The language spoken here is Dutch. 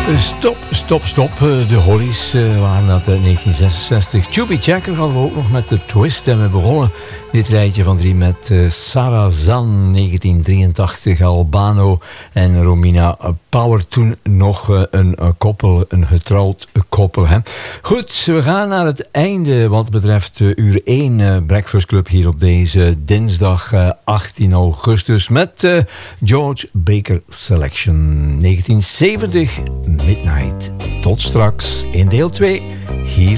Stop. De Hollies waren dat in 1966. Chubby Checker hadden we ook nog met de Twist. En we begonnen dit rijtje van 3 met Sarah Zahn, 1983. Albano en Romina Power. Toen nog een koppel, een getrouwd koppel. Hè. Goed, we gaan naar het einde wat betreft uur 1 Breakfast Club hier op deze dinsdag 18 augustus. Met George Baker Selection 1970 Midnight. Tot straks in deel 2 hier